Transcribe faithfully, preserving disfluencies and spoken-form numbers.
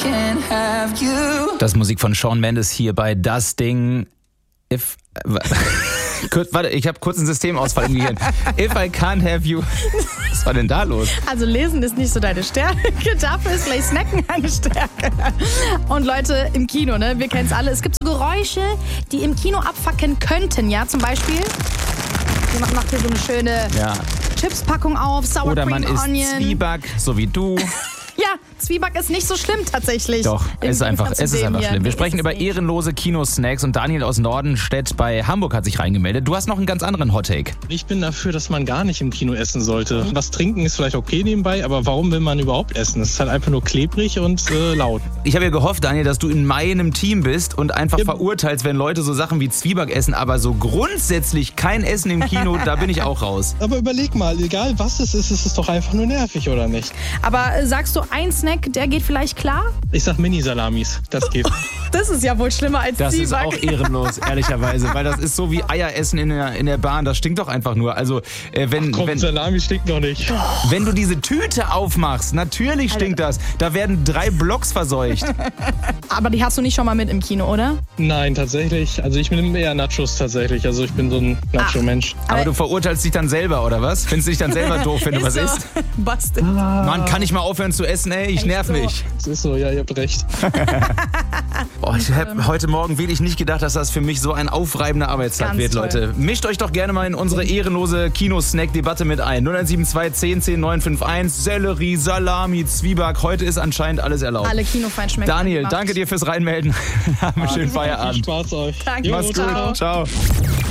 can't have you. Das ist Musik von Shawn Mendes hier bei Das Ding. If... Kurz, warte, ich habe kurz einen Systemausfall im Gehirn. If I can't have you. Was war denn da los? Also lesen ist nicht so deine Stärke, dafür ist vielleicht Snacken eine Stärke. Und Leute, im Kino, ne, wir kennen es alle, es gibt so Geräusche, die im Kino abfacken könnten, ja, zum Beispiel, jemand macht hier so eine schöne Ja. Chipspackung auf, Sour Oder Cream man isst Onion. Zwieback, so wie du. Ja, Zwieback ist nicht so schlimm tatsächlich. Doch, es ist einfach, es ist einfach schlimm. Wir sprechen ist über nicht. ehrenlose Kinosnacks und Daniel aus Nordenstedt bei Hamburg hat sich reingemeldet. Du hast noch einen ganz anderen Hottake. Ich bin dafür, dass man gar nicht im Kino essen sollte. Was trinken ist vielleicht okay nebenbei, aber warum will man überhaupt essen? Es ist halt einfach nur klebrig und äh, laut. Ich habe ja gehofft, Daniel, dass du in meinem Team bist und einfach Ja. verurteilst, wenn Leute so Sachen wie Zwieback essen, aber so grundsätzlich kein Essen im Kino, da bin ich auch raus. Aber überleg mal, egal was es ist, ist es doch einfach nur nervig, oder nicht? Aber äh, sagst du, ein Snack, der geht vielleicht klar? Ich sag Mini-Salamis, das geht. Das ist ja wohl schlimmer als Das ist Zwieback. auch ehrenlos, ehrlicherweise, weil das ist so wie Eier essen in der, in der Bahn, das stinkt doch einfach nur. Also äh, wenn, Komm, wenn, Salami stinkt noch nicht. wenn du diese Tüte aufmachst, natürlich stinkt das, da werden drei Blocks verseucht. Aber die hast du nicht schon mal mit im Kino, oder? Nein, tatsächlich. Also ich bin eher Nachos tatsächlich. Also ich bin so ein Nacho-Mensch. Aber du verurteilst dich dann selber, oder was? Findest du dich dann selber doof, wenn du was so. isst? Bastet. Mann, kann ich mal aufhören zu essen, ey? Ich nerv so. mich. Das ist so, ja, ihr habt recht. Oh, ich habe heute Morgen wirklich nicht gedacht, dass das für mich so ein aufreibender Arbeitstag Ganz wird, toll. Leute. Mischt euch doch gerne mal in unsere ehrenlose Kino-Snack-Debatte mit ein. null eins sieben zwei zehn zehn neun fünf eins, Sellerie, Salami, Zwieback. Heute ist anscheinend alles erlaubt. Alle Kinofein schmecken. Daniel, gemacht. danke dir fürs Reinmelden. Haben einen schönen Viel Feierabend. Spaß euch. Danke. Jo, Mach's Ciao. gut. Ciao.